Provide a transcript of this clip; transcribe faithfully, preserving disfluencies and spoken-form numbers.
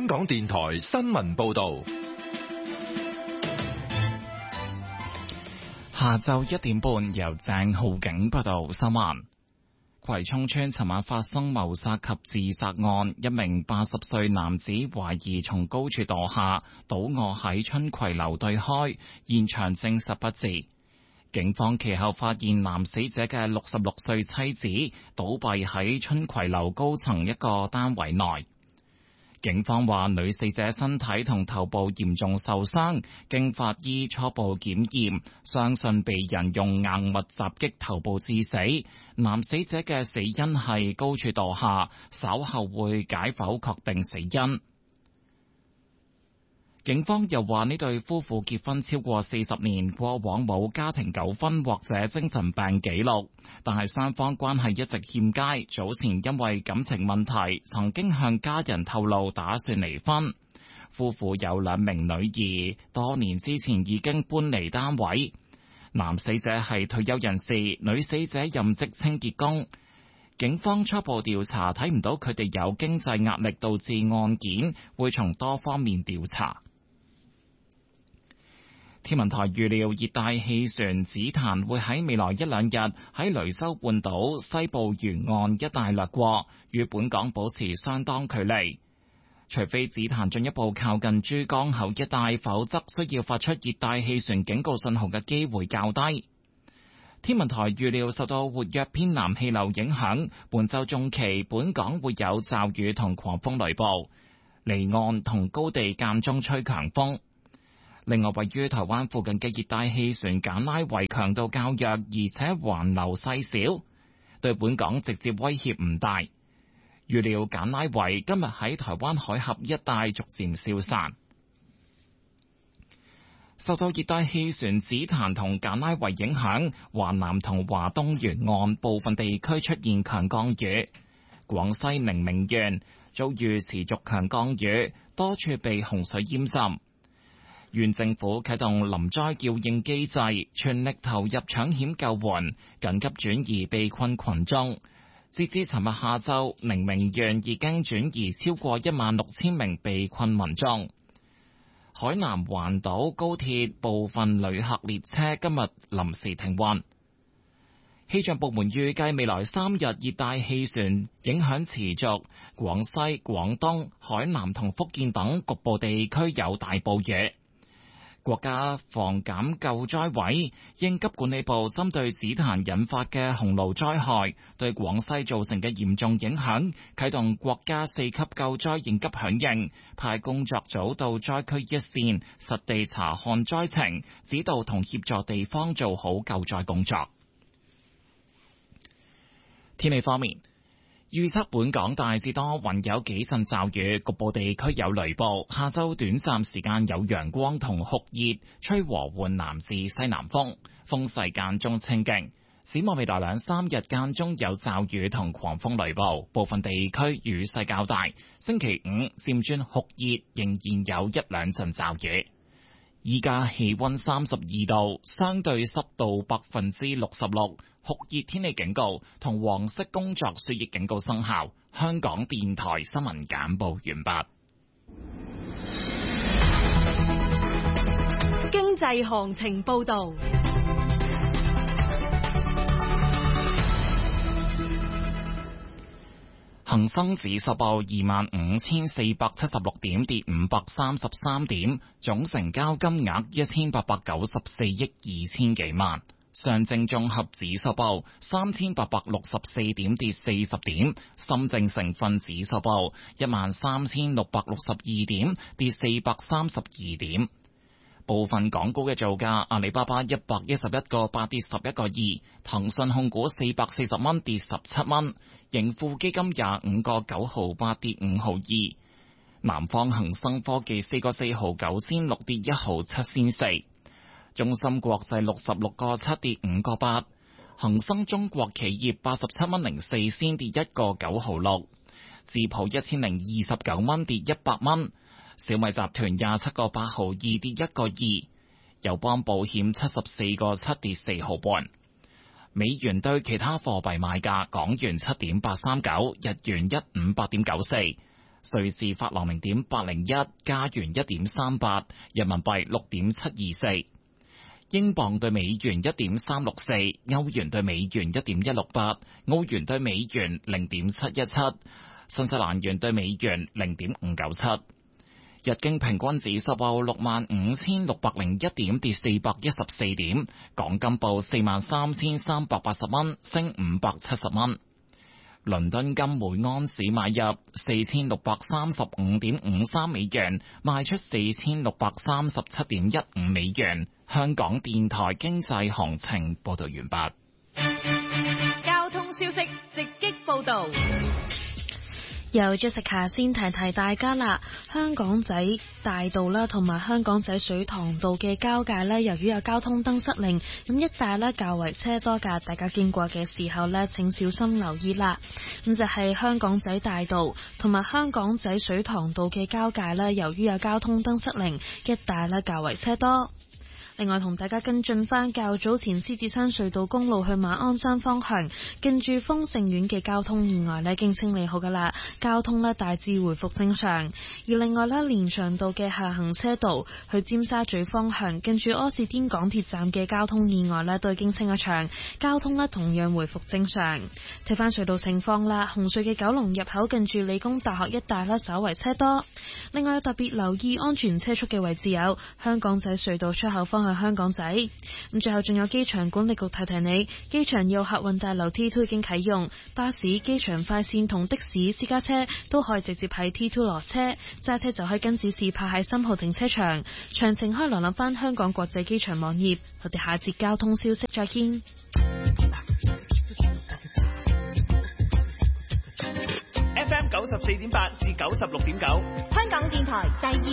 港電台新聞報道。 下晝一點半，由鄭浩景報道新聞。葵涌村尋晚發生謀殺及自殺案，一名八十歲男子懷疑從高處墮下，倒臥喺春葵樓對開，現場證實不治。警方其後發現男死者嘅六十六歲妻子倒斃喺春葵樓高層一個單位內。警方話女死者身體同頭部嚴重受傷，經法醫初步檢驗，相信被人用硬物襲擊頭部致死。男死者嘅死因係高處墮下，稍後會解剖確定死因。警方又話呢對夫婦結婚超過四十年，過往冇家庭糾紛或者精神病記錄，但係雙方關係一直欠佳。早前因為感情問題，曾經向家人透露打算離婚。夫婦有兩名女兒，多年之前已經搬離單位。男死者係退休人士，女死者任職清潔工。警方初步調查睇唔到佢哋有經濟壓力導致案件，會從多方面調查。天文台預料熱帶氣旋紫檀會喺未來一兩日喺雷州半島西部沿岸一帶掠過，與本港保持相當距離。除非紫檀進一步靠近珠江口一帶，否則需要發出熱帶氣旋警告信號嘅機會較低。天文台預料受到活躍偏南氣流影響，本週中期本港會有驟雨同狂風雷暴，離岸同高地間中吹強風。另外，位於台灣附近嘅熱帶氣旋簡拉維強度較弱，而且環流細小，對本港直接威脅唔大。預料簡拉維今日喺台灣海峽一帶逐漸消散。受到熱帶氣旋紫檀同簡拉維影響，華南同華東沿岸部分地區出現強降雨。廣西寧明縣遭遇持續強降雨，多處被洪水淹浸。縣政府啟動臨災叫應機制，全力投入搶險救援，緊急轉移被困群眾。截至尋日下晝，寧明縣已經轉移超過一萬六千名被困民眾。海南環島高鐵部分旅客列車今日臨時停運。氣象部門預計未來三日熱帶氣旋影響持續，廣西、廣東、海南同福建等局部地區有大暴雨。國家防減救災委應急管理部針對紫檀引發嘅洪澇災害對廣西造成嘅嚴重影響，啟動國家四級救災應急響應，派工作組到災區一線實地查看災情，指導同協助地方做好救災工作。天氣方面，預測本港大致多雲，有幾陣驟雨，局部地區有雷暴。下晝短暫時間有陽光同酷熱，吹和緩南至西南風，風勢間中清勁。展望未來兩三日間中有驟雨同狂風雷暴，部分地區雨勢較大。星期五漸轉酷熱，仍然有一兩陣驟雨。依家氣溫三十二度，相對濕度百分之六十六，酷熱天氣警告同黃色工作暑熱警告生效。香港電台新聞簡報完畢。 經濟行情報道。 恒生指數報二萬五千四百七十六點，跌五百三十三點，總成交金額一千八百九十四億二千幾萬。上證綜合指數報三千八百六十四點，跌四十點。深證成分指數報一萬三千六百六十二點，跌四百三十二點。部分港股嘅造價：阿里巴巴一百一十一個八跌十一個二，騰訊控股四百四十蚊跌十七蚊，盈富基金廿五個九毫八跌五毫二，南方恒生科技四個四毫九仙六跌一毫七仙四，中芯國際六十六個七跌五個八，恒生中國企業八十七蚊零四仙跌一個九毫六，智普一千零二十九蚊跌一百蚊。小米集團廿七個八毫二跌一個二，友邦保險七十四個七跌四毫半。美元對其他貨幣賣價：港元七點八三九，日元一五八點九四， 瑞士法郎零點八零一，加元一點三八，人民幣六點七二四，英鎊對美元一點三六四，歐元對美元一點一六八，澳元對美元零點七一七，新西蘭元對美元零點五九七。日經平均指數報六萬五千六百零一點，跌四百一十四點。港金報四萬三千三百八十蚊，升五百七十蚊。倫敦金每安士買入四千六百三十五點五三美元，賣出四千六百三十七點一五美元。香港電台經濟行情報道完畢。 交通消息直擊報道。 由 Jessica 先提提大家啦，香港仔大道啦，同埋香港仔水塘道嘅交界呢，由於有交通燈失靈，咁一帶呢較為車多㗎，大家經過嘅時候呢，請小心留意啦。咁就係香港仔大道同埋香港仔水塘道嘅交界呢，由於有交通燈失靈，一帶呢較為車多。另外同大家跟進翻較早前獅子山隧道公路去馬鞍山方向，近住豐盛苑嘅交通意外呢，已經清理好噶啦，交通呢大致回復正常。而另外呢，連翔道嘅下行車道去尖沙咀方向，近住柯士甸港鐵站嘅交通意外呢，都已經清一場，交通呢同樣回復正常。睇翻隧道情況啦，紅隧嘅九龍入口近住理工大學一帶呢，稍為車多。另外特別留意安全車速嘅位置有香港仔隧道出口方向香港仔。咁最後仲有機場管理局提提你，機場要客運大樓 T 二 已經啟用，巴士、機場快線同的士、私家車都可以直接喺 T 二 落車，揸車就可以跟指示泊喺三號停車場。詳情可以瀏覽翻香港國際機場網頁。我哋下節交通消息再見。 F M 九十四點八至九十六點九， 香港電台第二